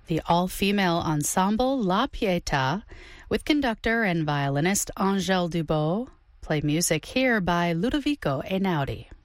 the all-female ensemble La Pietà, with conductor and violinist Angèle Dubos, play music here by Ludovico Einaudi.